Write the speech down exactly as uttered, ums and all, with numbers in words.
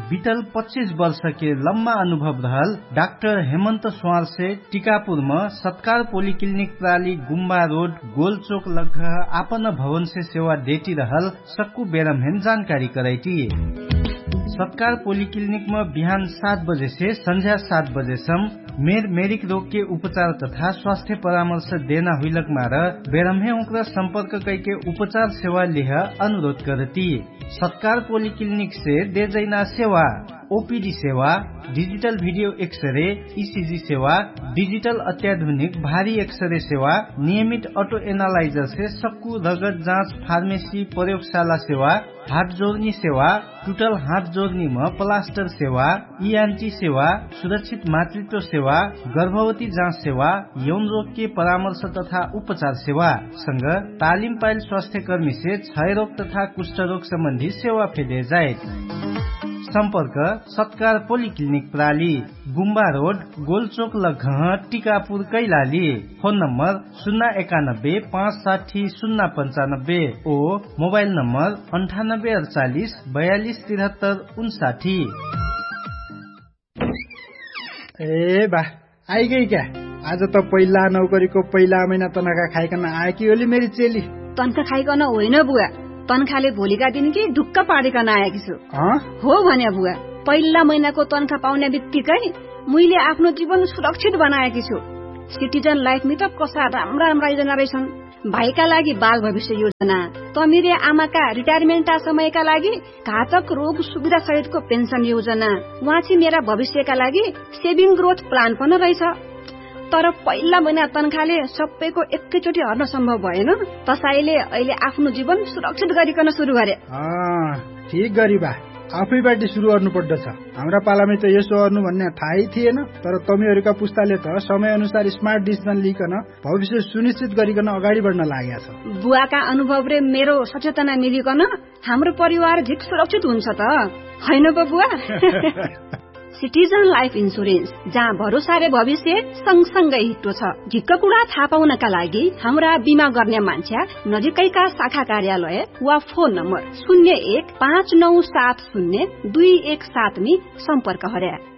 बीतल पच्चीस वर्ष के लम्बा अनुभव रहल डाक्टर हेमंत स्वार से टीकापुर में सत्कार पोलिक्लिनिक प्राली गुम्बा रोड गोलचोक लग आपन भवन से सेवा देती रहल सक्कू बेरमहेन जानकारी कराई। सत्कार पोलिक्लिनिक में बिहान सात बजे से संध्या सात बजे सम मेर मेरिक रोग के उपचार तथा स्वास्थ्य परामर्श देना हुईलक मार बेरमहे उनका संपर्क करके उपचार सेवा लेह अनुरोध करती। सत्कार पोलिक्लिनिक से दे जैना सेवा ओपीडी सेवा, डिजिटल वीडियो एक्सरे, ईसीजी सेवा, डिजिटल अत्याधुनिक भारी एक्सरे सेवा, नियमित ऑटो एनालाइजर से सक्कू रगत जांच, फार्मेसी, प्रयोगशाला सेवा, हाथ जोड़नी सेवा, टूटल हाथ जोड़नी में प्लास्टर सेवा, ईएनटी सेवा, सुरक्षित मातृत्व सेवा, गर्भवती जांच सेवा, यौन रोग के परामर्श तथा उपचार सेवा संग तालिम पाइल स्वास्थ्य कर्मी से क्षय रोग तथा कुष्ठ रोग संबंधी सेवा फेदे जाए। संपर्क सत्कार पोलिक्लिनिक प्राली गुम्बा road गोलचोक लगह Tikapur Kailali. Phone number शून्य एकानब्बे पाँच साठी शून्य पंचानब्बे ओ मोबाइल नंबर अंठानब्बे अड़चालीस बयालीस तिहत्तर उनसाठी। ए बा आई गई क्या? आज त पहिला नौकरीको पहिला महिना तनखा खाइकन आएकी ओली मेरी चेली। तनखा खाइकन होइन बुवा, तनखाले भोलिका दिन कि ढुक्क पाडिकन आएकी छु। हो भने बुवा, पहिला महिनाको तनखा पाउने बित्तिकै मैले आफ्नो जीवन सुरक्षित बनाएकी छु। सिटिजन लाइफ मिटअप कसा राम्रा राम्रा योजना रहेछन्। भाइका लागि बाल भविष्य योजना, त मेरे आमाका रिटायरमेन्टका समयका लागि घातक रोग सुविधा सहितको पेन्सन योजना, वाँची मेरा भविष्यका लागि सेभिङ ग्रोथ प्लान पनि रहेछ। तर पहिला महिना तनखाले सबैको एकैचोटि हर्न सम्भव भएन। तसाईले अहिले आफ्नो जीवन सुरक्षित गरिकन सुरु गरे। ठीक गरी बा, आफैबाट सुरु गर्नु पर्दछ। हाम्रा पालामै त यसो गर्नु भन्ने थाहै थिएन। तर तमीहरुका पुस्ताले त समय अनुसार स्मार्ट डिसिजन लिकन भविष्य सुनिश्चित गरिकन अगाडि बढ्न लागेका छ। बुवाका अनुभव र मेरो सचेतना मिलिकन हाम्रो परिवार झिक सुरक्षित हुन्छ त हैन पो बुवा? सिटिजन लाइफ इन्सुरेन्स, जहाँ भरोसा र भविष्य सँगसँगै हिट्टो छ। झिक्क कुरा थाहा पाउनका लागि हाम्रा बिमा गर्ने मान्छे नजिकैका शाखा कार्यालय वा फोन नम्बर शून्य एक पाँच नौ सात शून्य दुई एक सात में सम्पर्क गरे।